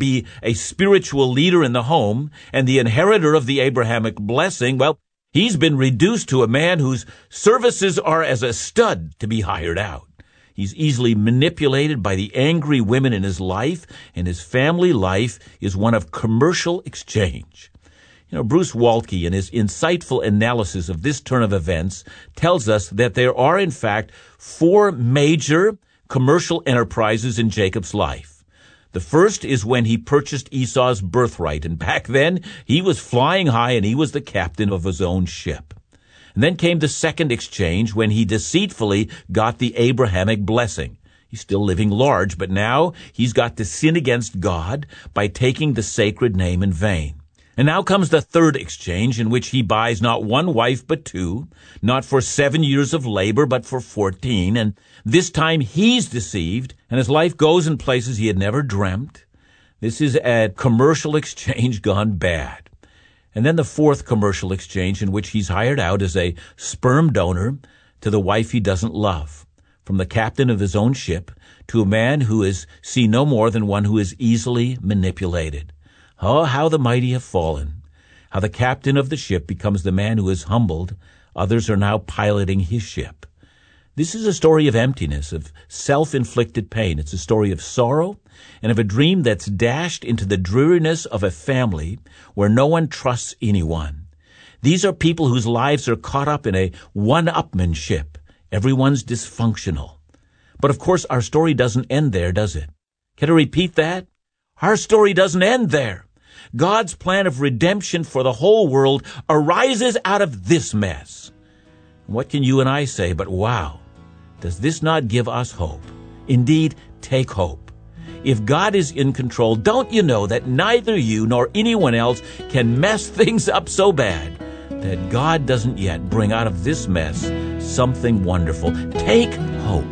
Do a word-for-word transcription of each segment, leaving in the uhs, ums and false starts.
be a spiritual leader in the home and the inheritor of the Abrahamic blessing, well, he's been reduced to a man whose services are as a stud to be hired out. He's easily manipulated by the angry women in his life, and his family life is one of commercial exchange. You know, Bruce Waltke, in his insightful analysis of this turn of events, tells us that there are, in fact, four major commercial enterprises in Jacob's life. The first is when he purchased Esau's birthright, and back then he was flying high and he was the captain of his own ship. And then came the second exchange when he deceitfully got the Abrahamic blessing. He's still living large, but now he's got to sin against God by taking the sacred name in vain. And now comes the third exchange, in which he buys not one wife but two, not for seven years of labor but for fourteen, and this time he's deceived, and his life goes in places he had never dreamt. This is a commercial exchange gone bad. And then the fourth commercial exchange, in which he's hired out as a sperm donor to the wife he doesn't love, from the captain of his own ship to a man who is seen no more than one who is easily manipulated. Oh, how the mighty have fallen, how the captain of the ship becomes the man who is humbled. Others are now piloting his ship. This is a story of emptiness, of self-inflicted pain. It's a story of sorrow and of a dream that's dashed into the dreariness of a family where no one trusts anyone. These are people whose lives are caught up in a one-upmanship. Everyone's dysfunctional. But of course, our story doesn't end there, does it? Can I repeat that? Our story doesn't end there. God's plan of redemption for the whole world arises out of this mess. What can you and I say but, wow, does this not give us hope? Indeed, take hope. If God is in control, don't you know that neither you nor anyone else can mess things up so bad that God doesn't yet bring out of this mess something wonderful? Take hope.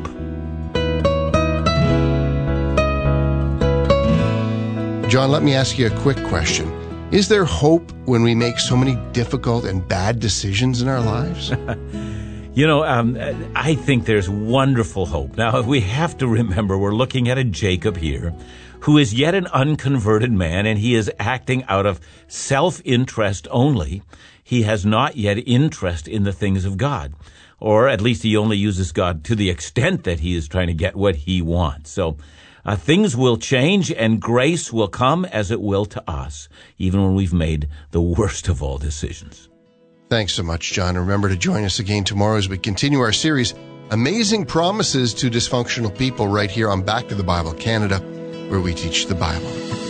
John, let me ask you a quick question. Is there hope when we make so many difficult and bad decisions in our lives? You know, um, I think there's wonderful hope. Now, we have to remember we're looking at a Jacob here who is yet an unconverted man, and he is acting out of self-interest only. He has not yet interest in the things of God, or at least he only uses God to the extent that he is trying to get what he wants. So uh, things will change, and grace will come as it will to us, even when we've made the worst of all decisions. Thanks so much, John. Remember to join us again tomorrow as we continue our series, Amazing Promises to Dysfunctional People, right here on Back to the Bible Canada, where we teach the Bible.